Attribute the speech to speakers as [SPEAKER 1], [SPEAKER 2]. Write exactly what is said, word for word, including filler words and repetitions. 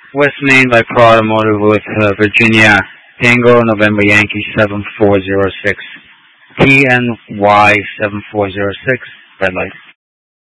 [SPEAKER 1] West Main by Pro Automotive with uh, Virginia Tango November Yankee seven four zero six. T N Y seven four zero six. Red light.